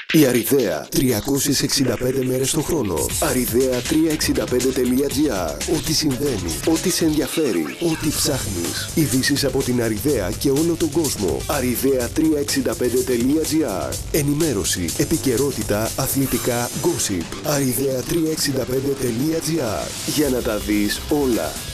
Η Αριδαία 365 μέρες το χρόνο. Arιδea365.gr. Ό,τι συμβαίνει, ό,τι σε ενδιαφέρει, ό,τι ψάχνεις. Ειδήσεις από την Αριδαία και όλο τον κόσμο. Arιδea365.gr. Ενημέρωση, επικαιρότητα, αθλητικά, gossip. Arιδea365.gr. Για να τα δεις όλα.